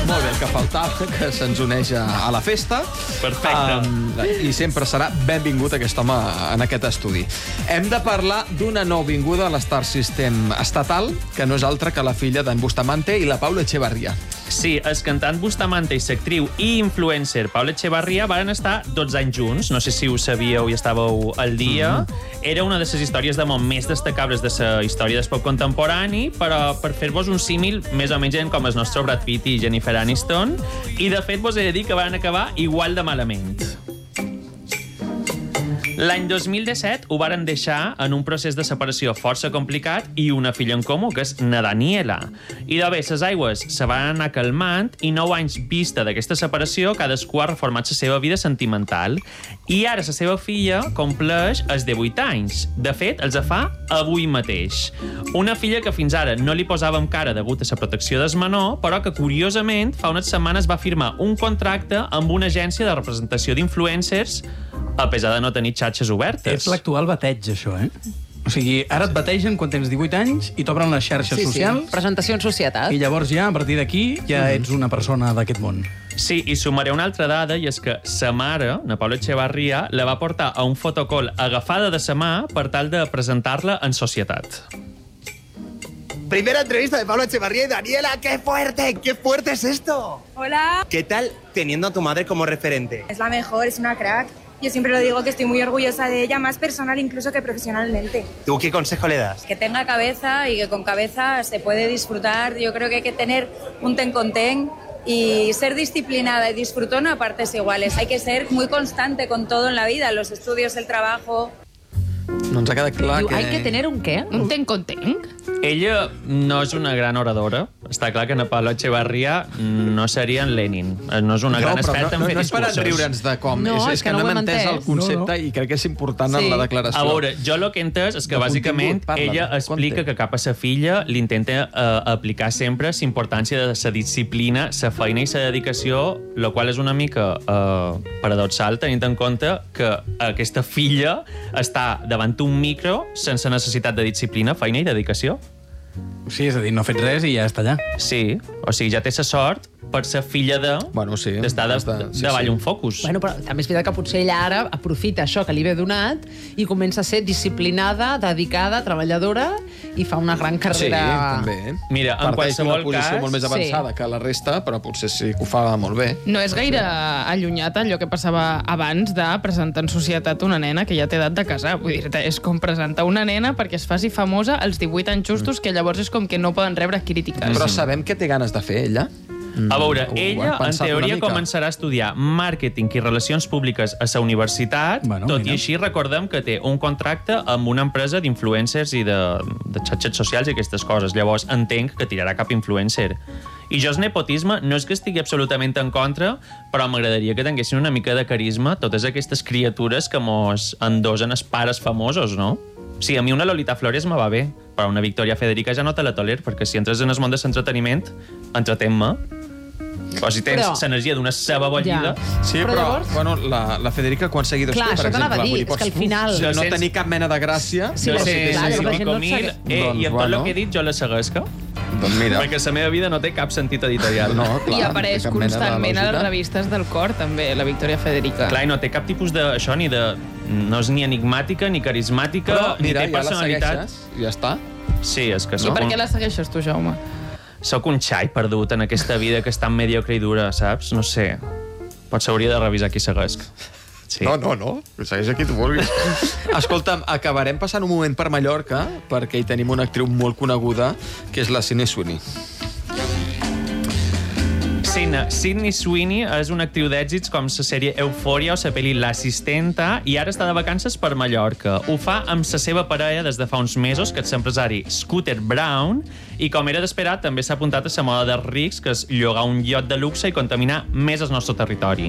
Molt bé, el que faltava, que se'ns uneix a la festa. Perfecte. I sempre serà benvingut aquest home en aquest estudi. Hem de parlar d'una nouvinguda a l'Star System estatal, que no és altra que la filla d'en Bustamante i la Paula Echevarría. Sí, el cantant Bustamante i l'actriu i influencer Paula Echevarría van estar 12 anys junts. No sé si ho sabíeu i estàveu al dia. Era una de les històries d'amor més destacables de la història del pop contemporani, però per fer-vos un símil, més o menys com el nostre Brad Pitt i Jennifer Aniston, i de fet vos he de dir que van acabar igual de malament. L'any 2017 ho varen deixar en un procés de separació força complicat i una filla en comú, que és na Daniela. I de bé, les aigües se van anar calmant i 9 anys vista d'aquesta separació, cadascú ha reformat la seva vida sentimental. I ara la seva filla compleix els 18 anys. De fet, els fa avui mateix. Una filla que fins ara no li posàvem cara degut a la protecció del menor, però que, curiosament, fa unes setmanes va firmar un contracte amb una agència de representació d'influencers, a pesar de no tenir xarxes obertes. És l'actual bateig, això, eh? O sigui, ara et bategen quan tens 18 anys i t'obren les xarxes socials. Sí. Presentació en societat. I llavors ja, a partir d'aquí, ja ets una persona d'aquest món. Sí, i sumaré una altra dada, i és que sa mare, na Paula Echevarría, la va portar a un fotocall agafada de sa mà per tal de presentar-la en societat. Primera entrevista de Paula Echevarría y Daniela. ¡Qué fuerte es esto! Hola. ¿Qué tal teniendo a tu madre como referente? Es la mejor, es una crack. Yo siempre lo digo que estoy muy orgullosa de ella, más personal incluso que profesionalmente. ¿Tú qué consejo le das? Que tenga cabeza y que con cabeza se puede disfrutar. Yo creo que hay que tener un ten con ten y ser disciplinada y disfrutona a partes iguales. Hay que ser muy constante con todo en la vida, los estudios, el trabajo. No ens ha quedat clar Diu, hay que tener un què? Un tenc-on-tenc? Ella no és una gran oradora. Està clar que na Paula Echevarría no seria en Lenin. No és una gran experta en fer no és per discursos. enriure'ns de com. No, és que no no ho hem hem entès el entès. concepte i crec que és important en la declaració. A veure, jo el que he entès és que De bàsicament contingut, parla, ella de explica content. que cap a sa filla li intenta aplicar sempre la importància de la disciplina, la feina i la dedicació, la qual és una mica paradoxal, tenint en compte que aquesta filla està davant un micro sense necessitat de disciplina, feina i dedicació. Sí, és a dir, no ha fet res i ja està allà. Sí, o sigui, ja té la sort per ser filla de... Bueno, sí. d'estar davall un focus. Bueno, però també és veritat que potser ella ara aprofita això que li ve donat i comença a ser disciplinada, dedicada, treballadora i fa una gran Sí, carrera... també. Mira, en Parteix d'una qualsevol posició cas... molt més avançada que la resta, però potser sí que ho fa molt bé. No és gaire allunyat allò que passava abans de presentar en societat una nena que ja té edat de casar. Vull dir, és com presentar una nena perquè es faci famosa als 18 anys justos, que llavors és com que no poden rebre crítiques. Però sabem què té ganes de fer, ella? A veure, Ho ella, hem en pensat una teoria, mica. començarà a estudiar màrqueting i relacions públiques a la universitat, Bueno, tot mira. i així recordem que té un contracte amb una empresa d'influencers i de xarxes socials i aquestes coses. Llavors, entenc que tirarà cap influencer. I jo, el nepotisme, no és que estigui absolutament en contra, però m'agradaria que tinguessin una mica de carisma totes aquestes criatures que mos endosen els pares famosos, no? Sí, a mi una Lolita Flores me va bé, però una Victoria Federica ja no te la toler, perquè si entres en el món de l'entreteniment, entretén-me. O si tens Però- l'energia d'una ceba bollida... Ja. Sí, Però però llavors- bueno, la Federica, quants seguidors Clar, té, per això t'anava exemple? a dir, Vull és que al pots- final- De no 200. tenir cap mena de gràcia... Sí, però però si sí, té clar, seguidors. la gent no et 5.000, segueix. i amb tot Doncs, el que he dit jo la seguesca, Doncs mira. perquè la meva vida no té cap sentit editorial. No, clar, I no apareix té cap mena de constantment a les lògica. revistes del cor, també, la Victoria Federica. Clar, i no té cap tipus d'això, ni de... No és ni enigmàtica, ni carismàtica, Però, mira, ni té ja la personalitat. segueixes i ja està. Sí, és que I sóc per un... què la segueixes tu, Jaume? Sóc un xai perdut en aquesta vida que és tan mediocre i dura, saps? No sé. Potser hauria de revisar qui seguesc. Sí. No. Segueix aquí tu vulguis. Escolta'm, acabarem passant un moment per Mallorca perquè hi tenim una actriu molt coneguda que és la Sydney Sweeney. Sydney Sweeney és una actriu d'èxits com la sèrie Euphoria o la pel·li L'Assistenta, i ara està de vacances per Mallorca. Ho fa amb la seva parella des de fa uns mesos, que és l'empresari Scooter Brown, i com era d'esperar també s'ha apuntat a la moda dels rics, que és llogar un iot de luxe i contaminar més el nostre territori.